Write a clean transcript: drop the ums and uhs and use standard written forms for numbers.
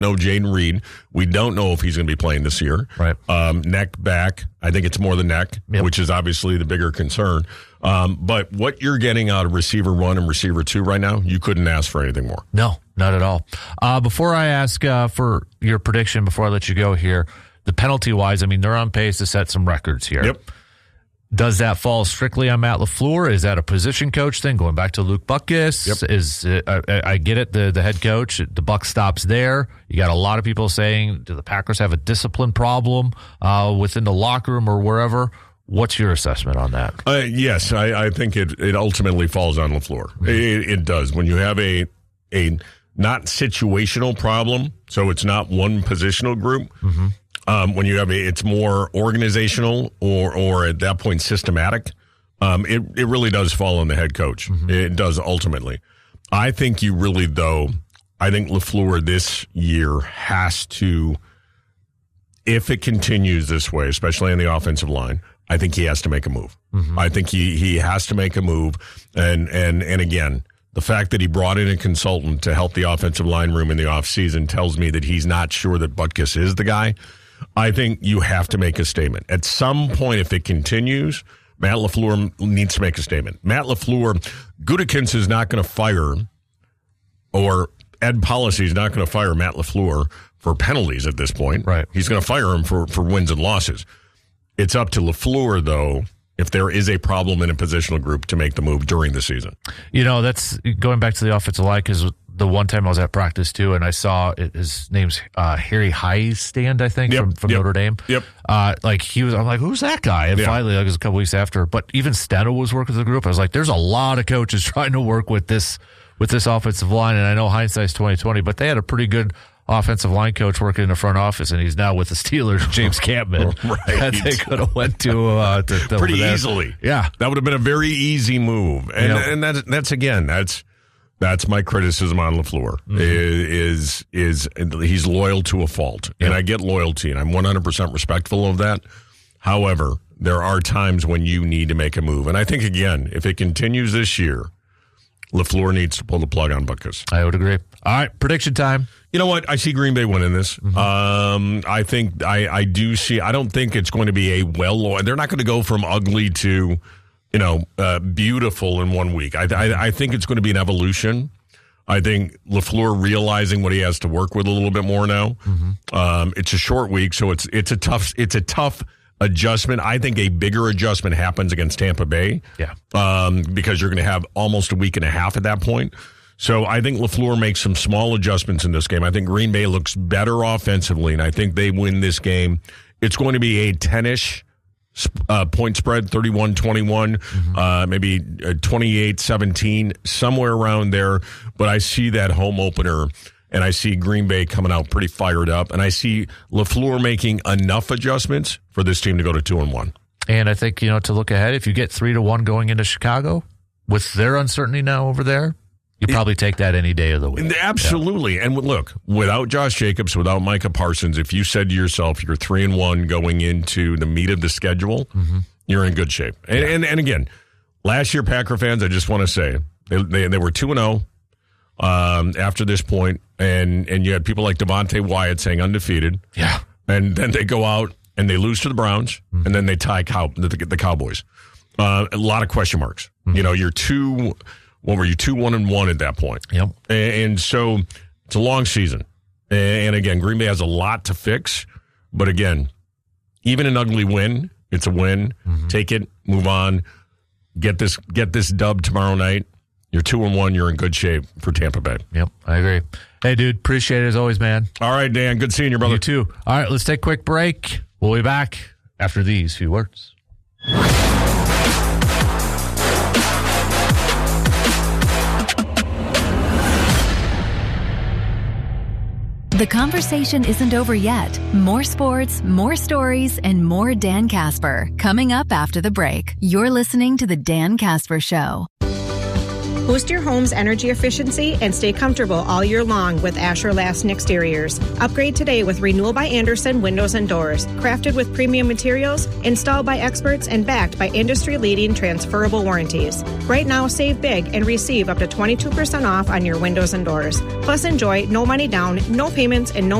know Jaden Reed. We don't know if he's going to be playing this year. Right. Neck, back. I think it's more the neck, which is obviously the bigger concern. But what you're getting out of receiver 1 and receiver 2 right now, you couldn't ask for anything more. No, not at all. Before I ask for your prediction, before I let you go here, the penalty-wise, I mean, they're on pace to set some records here. Yep. Does that fall strictly on Matt LaFleur? Is that a position coach thing? Going back to Luke Butkus, I get it. The head coach, the buck stops there. You got a lot of people saying, do the Packers have a discipline problem within the locker room or wherever? What's your assessment on that? Yes, I think it ultimately falls on LaFleur. Mm-hmm. It does. When you have a not situational problem, so it's not one positional group. Mm-hmm. When you have it's more organizational or at that point systematic, it really does fall on the head coach. Mm-hmm. It does ultimately. I think LaFleur this year has to, if it continues this way, especially on the offensive line, I think he has to make a move. Mm-hmm. I think he has to make a move. And again, the fact that he brought in a consultant to help the offensive line room in the offseason tells me that he's not sure that Butkus is the guy. I think you have to make a statement. At some point, if it continues, Matt LaFleur needs to make a statement. Matt LaFleur, Gutekunst is not going to fire, or Ed Policy is not going to fire Matt LaFleur for penalties at this point. Right. He's going to fire him for wins and losses. It's up to LaFleur, though, if there is a problem in a positional group, to make the move during the season. You know, that's going back to the offensive line, because the one time I was at practice too, and I saw his name's Harry Hiestand, I think, from Notre Dame. Yep. I'm like, who's that guy? And finally, it was a couple weeks after. But even Steno was working with the group. I was like, there's a lot of coaches trying to work with this offensive line, and I know hindsight's 20/20, but they had a pretty good offensive line coach working in the front office, and he's now with the Steelers, James Campbell. Right. That they could have went to pretty easily. Yeah, that would have been a very easy move, and that's my criticism on LaFleur. Mm-hmm. He's loyal to a fault, and I get loyalty, and I'm 100% respectful of that. However, there are times when you need to make a move, and I think, again, if it continues this year, LaFleur needs to pull the plug on Butkus. I would agree. All right, prediction time. You know what? I see Green Bay winning this. Mm-hmm. I think I do see. I don't think it's going to be a they're not going to go from ugly to, beautiful in 1 week. I think it's going to be an evolution. I think LaFleur realizing what he has to work with a little bit more now. Mm-hmm. It's a short week, so it's a tough adjustment. I think a bigger adjustment happens against Tampa Bay. Yeah. Because you're going to have almost a week and a half at that point. So I think LaFleur makes some small adjustments in this game. I think Green Bay looks better offensively, and I think they win this game. It's going to be a 10-ish point spread, 31-21, maybe 28-17, somewhere around there. But I see that home opener, and I see Green Bay coming out pretty fired up, and I see LaFleur making enough adjustments for this team to go to 2-1. And I think, to look ahead, if you get 3-1 going into Chicago, with their uncertainty now over there, you probably take that any day of the week. Absolutely. Yeah. And look, without Josh Jacobs, without Micah Parsons, if you said to yourself you're 3-1 going into the meat of the schedule, you're in good shape. And again, last year, Packer fans, I just want to say, they were 2-0 after this point, and you had people like Devontae Wyatt saying undefeated. Yeah. And then they go out and they lose to the Browns, and then they tie the Cowboys. A lot of question marks. You're 2-1-1 at that point. Yep. And so it's a long season. And again, Green Bay has a lot to fix. But again, even an ugly win, it's a win. Mm-hmm. Take it, move on, get this dub tomorrow night. You're 2-1. You're in good shape for Tampa Bay. Yep, I agree. Hey, dude, appreciate it as always, man. All right, Dan. Good seeing you, brother. You too. All right, let's take a quick break. We'll be back after these few words. The conversation isn't over yet. More sports, more stories, and more Dan Casper coming up after the break. You're listening to The Dan Casper Show. Boost your home's energy efficiency and stay comfortable all year long with Asher Lasten Exteriors. Upgrade today with Renewal by Andersen Windows and Doors. Crafted with premium materials, installed by experts, and backed by industry-leading transferable warranties. Right now, save big and receive up to 22% off on your windows and doors. Plus, enjoy no money down, no payments, and no